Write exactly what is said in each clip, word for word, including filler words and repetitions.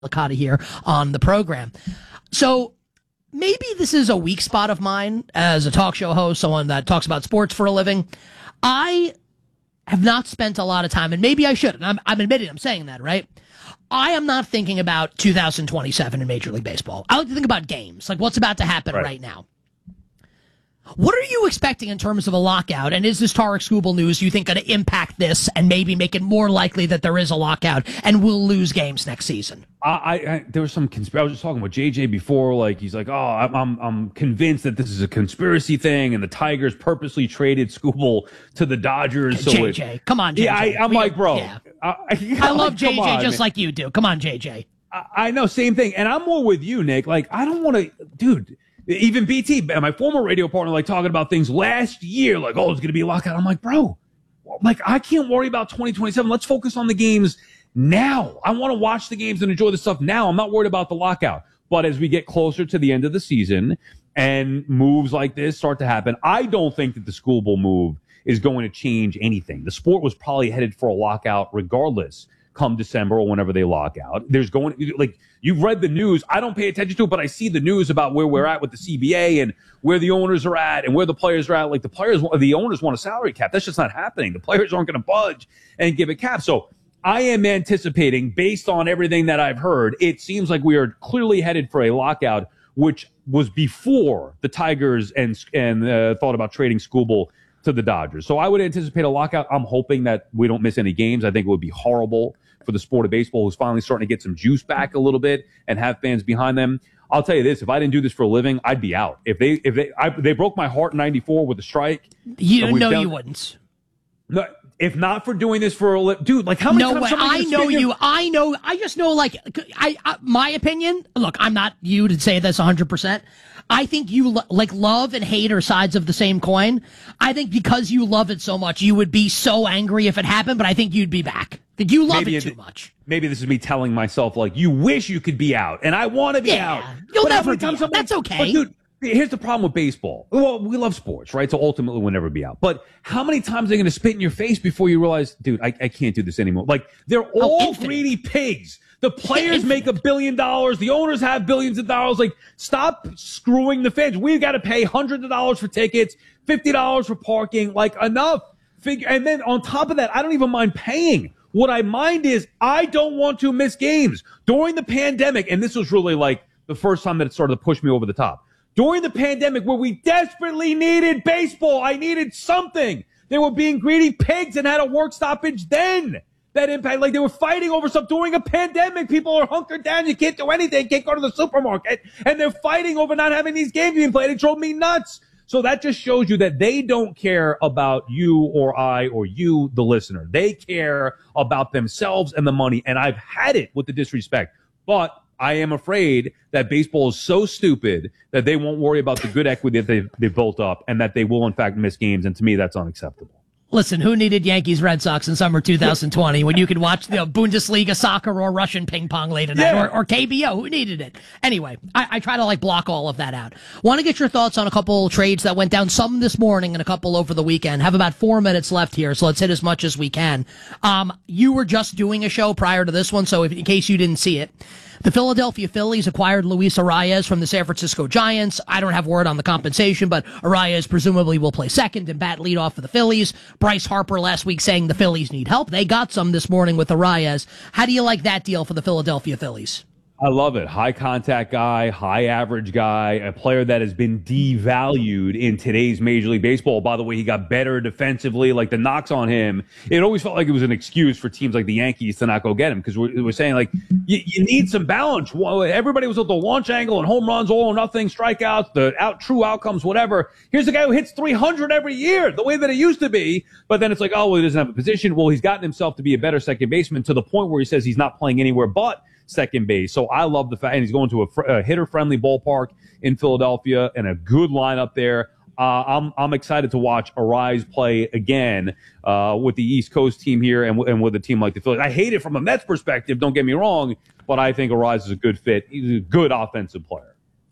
Licata here on the program. So maybe this is a weak spot of mine as a talk show host, someone that talks about sports for a living. I have not spent a lot of time, and maybe I should, and I'm, I'm admitting I'm saying that, right? I am not thinking about two thousand twenty-seven in Major League Baseball. I like to think about games, like what's about to happen right, right now. What are you expecting in terms of a lockout? And is this Tarik Skubal news, you think, going to impact this and maybe make it more likely that there is a lockout and we'll lose games next season? I, I there was some conspiracy. I was just talking with J J before. Like he's like, oh, I'm, I'm I'm convinced that this is a conspiracy thing, and the Tigers purposely traded Skubal to the Dodgers. So J J, it, come on, J J. Yeah, I, I'm we, like, bro, yeah. I, I, I love like, J J on, just man. like you do. Come on, J J. I, I know, same thing, and I'm more with you, Nick. Like I don't want to, dude. Even B T, my former radio partner, like talking about things last year, like, oh, it's going to be a lockout. I'm like, bro, like, I can't worry about twenty twenty-seven. Let's focus on the games now. I want to watch the games and enjoy the stuff now. I'm not worried about the lockout. But as we get closer to the end of the season and moves like this start to happen, I don't think that the Skubal move is going to change anything. The sport was probably headed for a lockout regardless come December or whenever they lock out. There's going like you've read the news. I don't pay attention to it, but I see the news about where we're at with the C B A and where the owners are at and where the players are at. Like the players, the owners want a salary cap. That's just not happening. The players aren't going to budge and give a cap. So I am anticipating, based on everything that I've heard, it seems like we are clearly headed for a lockout, which was before the Tigers and and uh, thought about trading Skubal to the Dodgers. So I would anticipate a lockout. I'm hoping that we don't miss any games. I think it would be horrible for the sport of baseball, who's finally starting to get some juice back a little bit and have fans behind them. I'll tell you this: if I didn't do this for a living, I'd be out. If they if they I, they broke my heart in ninety-four with the strike, you know you wouldn't. No, if not for doing this for a li- dude, like how many no times? Way. I know you. Your- I know. I just know. Like, I, I my opinion. Look, I'm not you to say this one hundred percent. I think you lo- like love and hate are sides of the same coin. I think because you love it so much, you would be so angry if it happened. But I think you'd be back. I think you love maybe it too much. Maybe this is me telling myself like, you wish you could be out, and I want to be yeah, out. You'll but never be out. Like, That's okay. But dude, here's the problem with baseball. Well, we love sports, right? So ultimately we'll never be out. But how many times are they going to spit in your face before you realize, dude, I, I can't do this anymore? Like, they're all oh, greedy pigs. The players make a billion dollars. The owners have billions of dollars. Like, stop screwing the fans. We've got to pay hundreds of dollars for tickets, fifty dollars for parking. Like, enough. Figure. And then on top of that, I don't even mind paying. What I mind is I don't want to miss games. During the pandemic, and this was really like the first time that it started to push me over the top. During the pandemic, where we desperately needed baseball, I needed something. They were being greedy pigs and had a work stoppage then. That impact, like they were fighting over stuff during a pandemic. People are hunkered down. You can't do anything. Can't go to the supermarket. And they're fighting over not having these games being played. It drove me nuts. So that just shows you that they don't care about you or I or you, the listener. They care about themselves and the money. And I've had it with the disrespect. But I am afraid that baseball is so stupid that they won't worry about the good equity that they've, they've built up and that they will, in fact, miss games. And to me, that's unacceptable. Listen, who needed Yankees Red Sox in summer two thousand twenty when you could watch the Bundesliga soccer or Russian ping pong late at night yeah. or, or K B O? Who needed it? Anyway, I, I try to like block all of that out. Want to get your thoughts on a couple trades that went down, some this morning and a couple over the weekend. Have about four minutes left here, so let's hit as much as we can. Um, you were just doing a show prior to this one, so if, in case you didn't see it, the Philadelphia Phillies acquired Luis Arraez from the San Francisco Giants. I don't have word on the compensation, but Arraez presumably will play second and bat leadoff for the Phillies. Bryce Harper last week saying the Phillies need help. They got some this morning with Arraez. How do you like that deal for the Philadelphia Phillies? I love it. High contact guy, high average guy, a player that has been devalued in today's Major League Baseball. By the way, he got better defensively. Like the knocks on him, it always felt like it was an excuse for teams like the Yankees to not go get him because we're, we're saying like you, you need some balance. Well, everybody was at the launch angle and home runs, all or nothing, strikeouts, the out true outcomes, whatever. Here's a guy who hits three hundred every year, the way that it used to be. But then it's like, oh, well, he doesn't have a position. Well, he's gotten himself to be a better second baseman to the point where he says he's not playing anywhere but second base. So I love the fact, and he's going to a, fr- a hitter-friendly ballpark in Philadelphia and a good lineup there. Uh, I'm I'm excited to watch Arraez play again uh, with the East Coast team here and, w- and with a team like the Phillies. I hate it from a Mets perspective, don't get me wrong, but I think Arraez is a good fit. He's a good offensive player.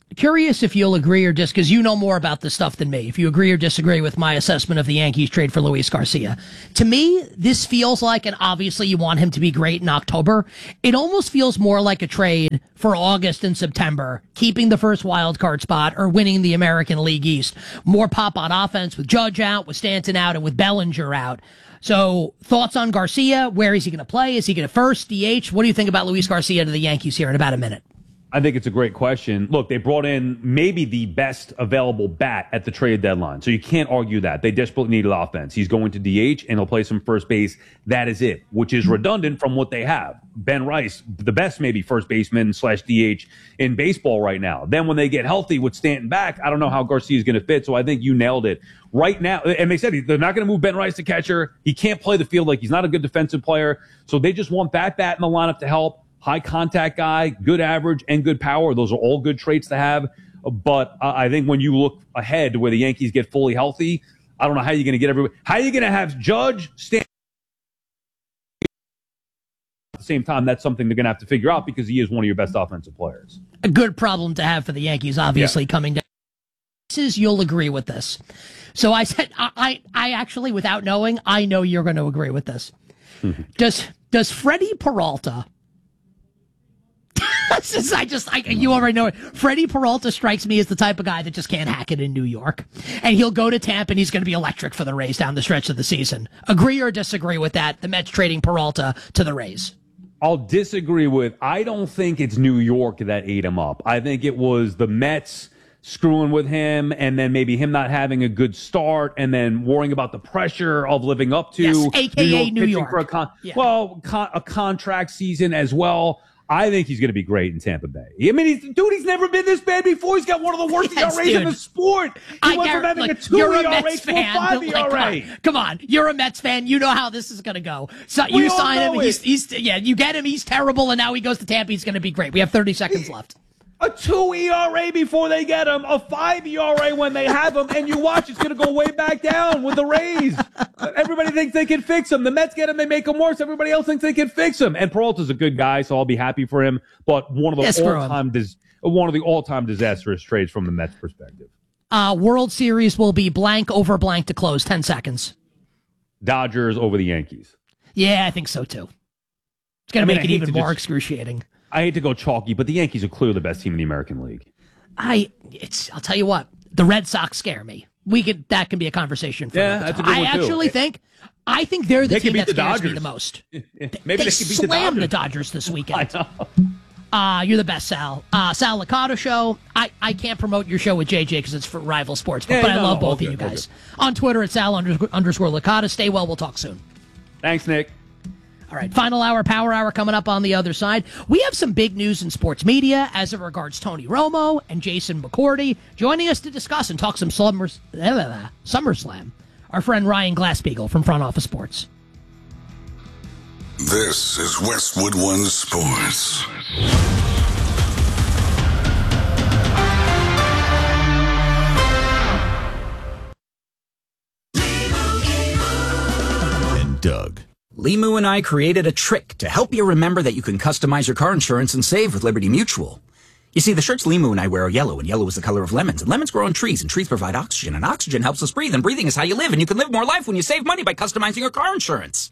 Curious if you'll agree or just because you know more about this stuff than me, if you agree or disagree with my assessment of the Yankees trade for Luis Garcia. To me, this feels like, and obviously you want him to be great in October, it almost feels more like a trade for August and September, keeping the first wild card spot or winning the American League East. More pop on offense with Judge out, with Stanton out, and with Bellinger out. So thoughts on Garcia? Where is he going to play? Is he going to first, D H? What do you think about Luis Garcia to the Yankees here in about a minute? I think it's a great question. Look, they brought in maybe the best available bat at the trade deadline, so you can't argue that. They desperately needed offense. He's going to D H, and he'll play some first base. That is it, which is redundant from what they have. Ben Rice, the best maybe first baseman slash D H in baseball right now. Then when they get healthy with Stanton back, I don't know how Garcia's going to fit, so I think you nailed it. Right now, and they said they're not going to move Ben Rice to catcher. He can't play the field, like he's not a good defensive player, so they just want that bat in the lineup to help. High contact guy, good average, and good power. Those are all good traits to have. But uh, I think when you look ahead where the Yankees get fully healthy, I don't know how you're going to get everybody. How are you going to have Judge stand at the same time? That's something they're going to have to figure out because he is one of your best offensive players. A good problem to have for the Yankees, obviously, yeah. Coming down. This is, you'll agree with this. So I said, I, I, I actually, without knowing, I know you're going to agree with this. does, does Freddie Peralta... Just, I just, I, you already know it. Freddie Peralta strikes me as the type of guy that just can't hack it in New York. And he'll go to Tampa and he's going to be electric for the Rays down the stretch of the season. Agree or disagree with that? The Mets trading Peralta to the Rays. I'll disagree with, I don't think it's New York that ate him up. I think it was the Mets screwing with him and then maybe him not having a good start and then worrying about the pressure of living up to yes, A K A New York. New York. For a con- yeah. Well, con- a contract season as well. I think he's going to be great in Tampa Bay. I mean, he's, dude, he's never been this bad before. He's got one of the worst yes, E R As in the sport. He I went from having like, a two you're E a R A Mets to a fan. five Like, E R A. Come on, come on, you're a Mets fan. You know how this is going to go. So we you all sign him. know He's, it. he's, yeah, you get him. He's terrible, and now he goes to Tampa. He's going to be great. We have thirty seconds left. A two E R A before they get him, a five E R A when they have him, and you watch, it's going to go way back down with the Rays. Everybody thinks they can fix him. The Mets get him, they make him worse. Everybody else thinks they can fix him. And Peralta's a good guy, so I'll be happy for him. But one of the yes, all-time dis- one of the all-time disastrous trades from the Mets perspective. Uh, World Series will be blank over blank to close. Ten seconds. Dodgers over the Yankees. Yeah, I think so too. It's going to make it even more just, excruciating. I hate to go chalky, but the Yankees are clearly the best team in the American League. I, it's. I'll tell you what. The Red Sox scare me. We could. That can be a conversation. For yeah, that's a good I one actually too. think. I think they're the they team that the scares Dodgers. me the most. Maybe they, they, they could beat the slammed Dodgers. the Dodgers this weekend. I know. Uh, you're the best, Sal. Uh, Sal Licata Show. I, I can't promote your show with J J because it's for rival sports, but, yeah, but no, I love both okay, of you guys. Okay. On Twitter at Sal underscore, underscore Licata. Stay well. We'll talk soon. Thanks, Nick. All right, final hour, power hour coming up on the other side. We have some big news in sports media as it regards Tony Romo and Jason McCourty. Joining us to discuss and talk some slumbers, uh, SummerSlam, our friend Ryan Glasspiegel from Front Office Sports. This is Westwood One Sports. And Doug. Limu and I created a trick to help you remember that you can customize your car insurance and save with Liberty Mutual. You see, the shirts Limu and I wear are yellow, and yellow is the color of lemons, and lemons grow on trees, and trees provide oxygen, and oxygen helps us breathe, and breathing is how you live, and you can live more life when you save money by customizing your car insurance.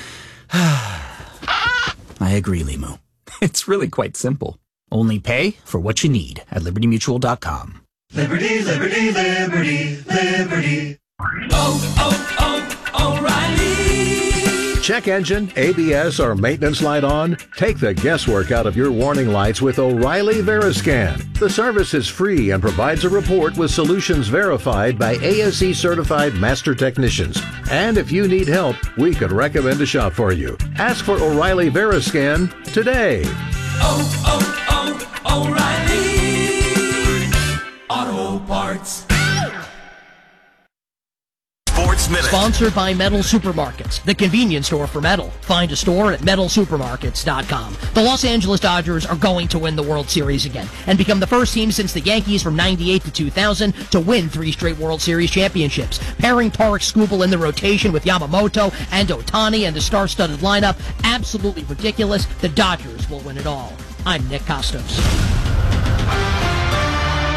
I agree, Limu. It's really quite simple. Only pay for what you need at liberty mutual dot com. Liberty, liberty, liberty, liberty. Oh, oh, oh, O'Reilly. Check engine, A B S, or maintenance light on? Take the guesswork out of your warning lights with O'Reilly Veriscan. The service is free and provides a report with solutions verified by A S E certified master technicians. And if you need help, we could recommend a shop for you. Ask for O'Reilly Veriscan today. Oh, oh, oh, O'Reilly Auto Parts. Sports Minute. Sponsored by Metal Supermarkets, the convenience store for metal. Find a store at metal supermarkets dot com. The Los Angeles Dodgers are going to win the World Series again and become the first team since the Yankees from ninety-eight to two thousand to win three straight World Series championships. Pairing Tarek Skubal in the rotation with Yamamoto and Ohtani and the star-studded lineup, absolutely ridiculous. The Dodgers will win it all. I'm Nick Costos.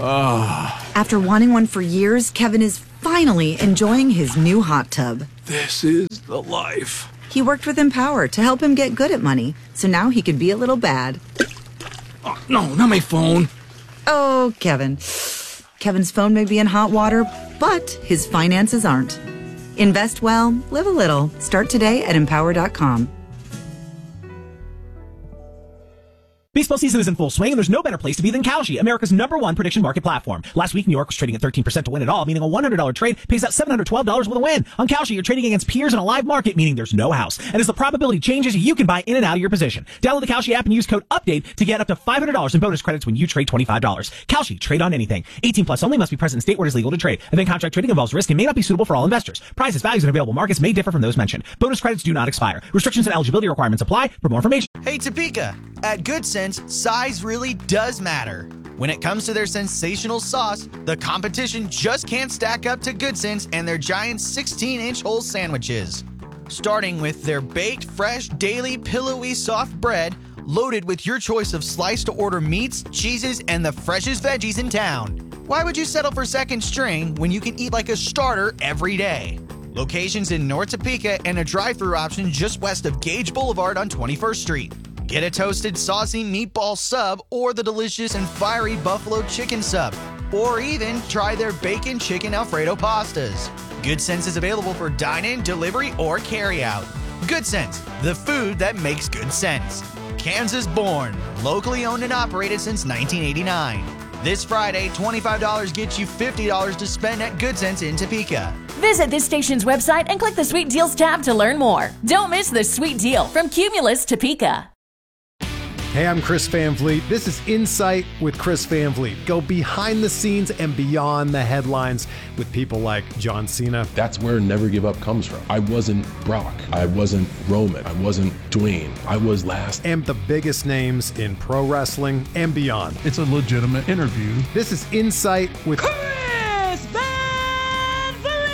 After wanting one for years, Kevin is finally enjoying his new hot tub. This is the life. He worked with Empower to help him get good at money, so now he can be a little bad. Oh, no, not my phone. Oh, Kevin. Kevin's phone may be in hot water, but his finances aren't. Invest well, live a little. Start today at empower dot com. Baseball season is in full swing, and there's no better place to be than Kalshi, America's number one prediction market platform. Last week, New York was trading at thirteen percent to win it all, meaning a one hundred dollars trade pays out seven hundred twelve dollars with a win. On Kalshi, you're trading against peers in a live market, meaning there's no house. And as the probability changes, you can buy in and out of your position. Download the Kalshi app and use code UPDATE to get up to five hundred dollars in bonus credits when you trade twenty-five dollars. Kalshi, trade on anything. eighteen plus only, must be present in state where it is legal to trade. Event contract trading involves risk and may not be suitable for all investors. Prices, values, and available markets may differ from those mentioned. Bonus credits do not expire. Restrictions and eligibility requirements apply. For more information. Hey, Topeka. At Good Sense, size really does matter. When it comes to their sensational sauce, the competition just can't stack up to Good Sense and their giant sixteen inch whole sandwiches. Starting with their baked, fresh, daily, pillowy, soft bread, loaded with your choice of sliced-to-order meats, cheeses, and the freshest veggies in town. Why would you settle for second string when you can eat like a starter every day? Locations in North Topeka and a drive-thru option just west of Gage Boulevard on twenty-first Street. Get a toasted, saucy meatball sub or the delicious and fiery buffalo chicken sub. Or even try their bacon chicken Alfredo pastas. Good Sense is available for dine-in, delivery, or carry-out. Good Sense, the food that makes good sense. Kansas born, locally owned and operated since nineteen eighty-nine. This Friday, twenty-five dollars gets you fifty dollars to spend at Good Sense in Topeka. Visit this station's website and click the Sweet Deals tab to learn more. Don't miss the sweet deal from Cumulus Topeka. Hey, I'm Chris Van Vliet. This is Insight with Chris Van Vliet. Go behind the scenes and beyond the headlines with people like John Cena. That's where Never Give Up comes from. I wasn't Brock. I wasn't Roman. I wasn't Dwayne. I was last. And the biggest names in pro wrestling and beyond. It's a legitimate interview. This is Insight with Chris Van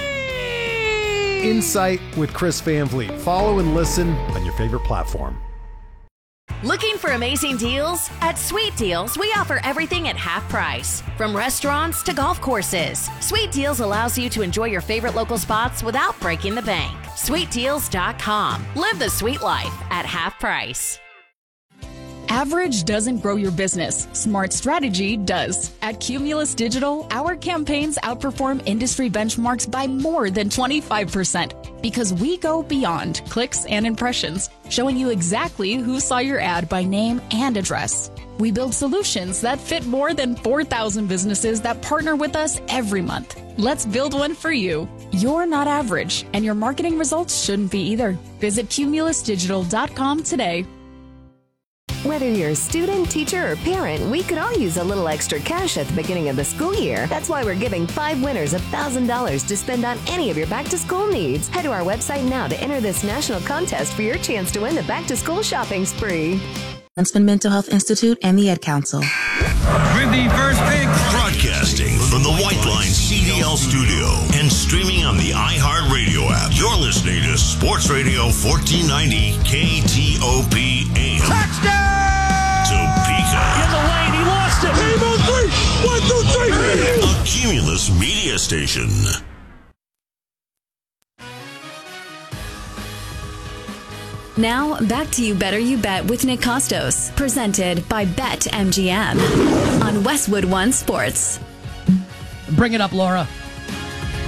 Vliet! Insight with Chris Van Vliet. Follow and listen on your favorite platform. Looking for amazing deals? At Sweet Deals, we offer everything at half price. From restaurants to golf courses, Sweet Deals allows you to enjoy your favorite local spots without breaking the bank. sweet deals dot com. Live the sweet life at half price. Average doesn't grow your business. Smart strategy does. At Cumulus Digital, our campaigns outperform industry benchmarks by more than twenty-five percent because we go beyond clicks and impressions, showing you exactly who saw your ad by name and address. We build solutions that fit more than four thousand businesses that partner with us every month. Let's build one for you. You're not average, and your marketing results shouldn't be either. Visit cumulus digital dot com today. Whether you're a student, teacher, or parent, we could all use a little extra cash at the beginning of the school year. That's why we're giving five winners one thousand dollars to spend on any of your back-to-school needs. Head to our website now to enter this national contest for your chance to win the back-to-school shopping spree. Huntsman Mental Health Institute and the Ed Council. With the first pick. Broadcasting from the White Line C D L studio and streaming on the iHeartRadio app. You're listening to Sports Radio fourteen ninety K T O P A M. Touchdown! Topeka. In the lane, he lost it. Game on three. One, two, three. A Cumulus media station. Now, back to You Better You Bet with Nick Costos, presented by Bet M G M on Westwood One Sports. Bring it up, Laura.